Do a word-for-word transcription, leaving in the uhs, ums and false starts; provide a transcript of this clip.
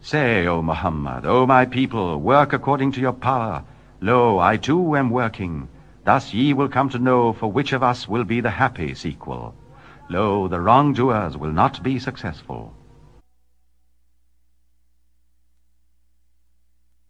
Say, O Muhammad, O my people, work according to your power. Lo, I too am working. Thus ye will come to know for which of us will be the happy sequel. Lo, the wrongdoers will not be successful.